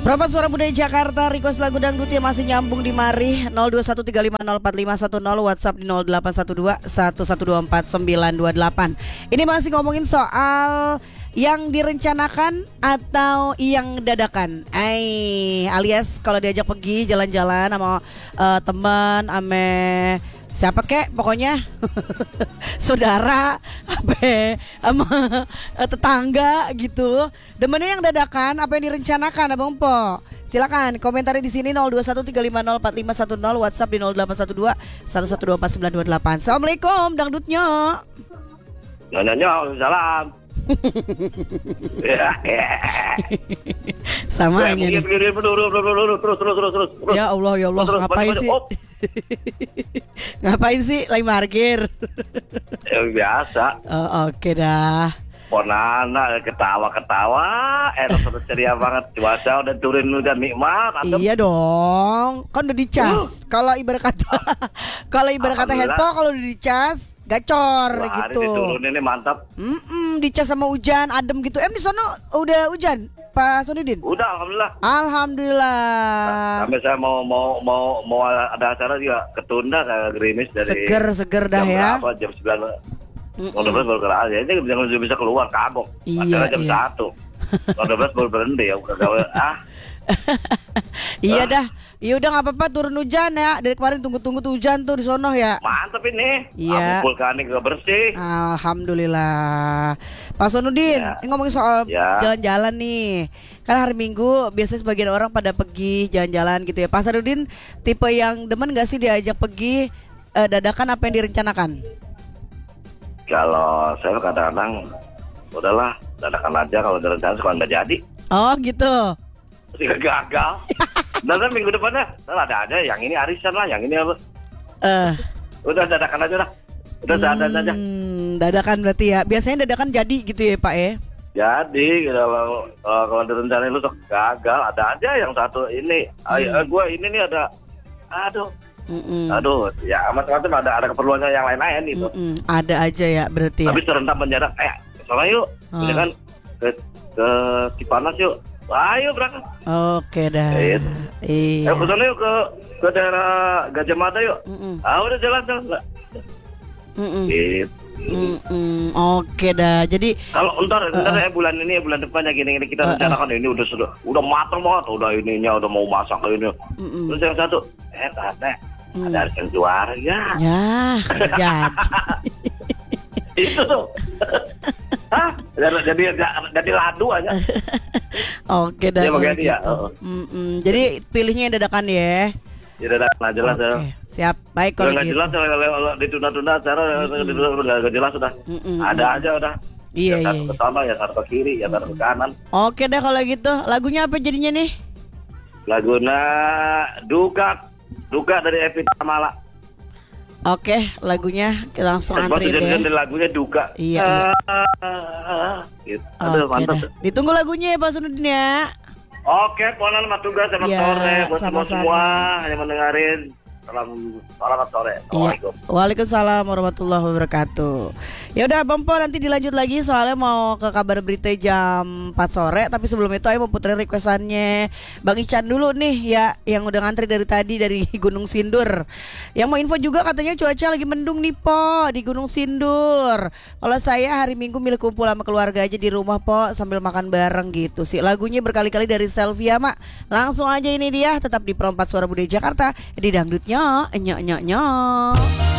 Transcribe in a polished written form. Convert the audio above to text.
Perempat Suara Budaya Jakarta, request lagu dangdut yang masih nyambung di mari 0213504510, WhatsApp di 0812-1124-928. Ini masih ngomongin soal yang direncanakan atau yang dadakan. Alias kalau diajak pergi jalan-jalan sama teman, ame siapa kek pokoknya saudara sama tetangga gitu. Demennya yang dadakan apa yang direncanakan Abang Po? Silakan komentari di sini 0213504510, WhatsApp di 0812-1124-928. Assalamualaikum dangdutnya. Nyonya, salam. Sama aja. Terus. Ya Allah, ngapain sih? Ngapain sih lagi parkir? Biasa. Oh, oke dah. Ponana ketawa-ketawa, terus ceria banget. Cuaca udah turun hujan nikmat. Iya dong, kan udah dicas. Kalau ibarat kata handphone kalau udah dicas gacor gitu. Diturunin ini mantap. Dicas sama hujan adem gitu. Di sono udah hujan, Pak Sonudin? Udah, alhamdulillah. Alhamdulillah. Sampai saya mau ada acara juga ketunda kayak gerimis dari seger dah ya. Jam 9. Kalau 12 baru kelar aja, ini jangan bisa keluar kabok. Iya, jam 1. Kalau 12 baru berhenti ya, udah gawe Iya dah. Ya udah enggak apa-apa turun hujan ya. Dari kemarin tunggu-tunggu tuh hujan tuh di sono ya. Mantap ini. Iya. Vulkanik gak bersih. Alhamdulillah. Pak Sonudin, ini ngomongin soal jalan-jalan nih. Kan hari Minggu biasanya sebagian orang pada pergi jalan-jalan gitu ya. Pak Sonudin tipe yang demen gak sih diajak pergi dadakan apa yang direncanakan? Kalau saya kadang-kadang udahlah dadakan aja, kalau rencana suka nggak jadi. Oh gitu. Sehingga gagal. Dan kan minggu depannya ada aja yang ini arisan lah, yang ini apa? Udah dadakan aja lah. Udah dadakan aja. Dadakan berarti ya. Biasanya dadakan jadi gitu ya Pak ya? Jadi kalau direncanain lu sok gagal, ada aja yang satu ini. Gue ini nih ada. Aduh, ya macam-macam ada keperluannya yang lain-lain itu. Ada aja ya berarti ya. Tapi serentak mendadak, soalnya yuk, kan ke Cipanas yuk. Ayo berangkat. Oke dah. Iya. Kesana yuk ke daerah Gajah Mada yuk. Udah jalan. Gitu. Oke dah. Jadi kalau ntar bulan ini bulan depannya gini kita rencanakan ini udah matang banget, udah ininya udah mau masak ini. Terus yang satu, ada arisan keluarga. Ya, jadi. Itu tuh. Jadi ladu aja. Oke dah. Ya, gitu. Jadi pilihnya yang dadakan ya. Ya dadakan aja lah. Oke, siap. Baik kalau gitu. Jelas kalau ditunda-tunda acara udah jelas sudah. Ada aja udah. Iya. Ke sana, ya satu ke kiri, ya satu ke kanan. Oke deh kalau gitu. Lagunya apa jadinya nih? Lagunya Duka dari Evi Tamala. Oke, lagunya langsung antri deh. Lagunya Duka. Iya. Gitu. Mantap. Ditunggu lagunya ya Pak Sonudin ya. Oke, ponan mas tugas selamat sore buat semua yang mendengarin. Selamat sore. Assalamualaikum. Waalaikumsalam warahmatullahi wabarakatuh. Ya udah Bang Po, nanti dilanjut lagi soalnya mau ke kabar berita jam 4 sore. Tapi sebelum itu ayo mau puterin requestannya Bang Ican dulu nih ya, yang udah ngantri dari tadi dari Gunung Sindur. Yang mau info juga katanya cuaca lagi mendung nih Po di Gunung Sindur. Kalau saya hari Minggu milih kumpul sama keluarga aja di rumah Po sambil makan bareng gitu sih. Lagunya berkali-kali dari Selvia Mak. Langsung aja ini dia, tetap di Perempat Suara Budaya Jakarta di Dangdutnya. Nyok.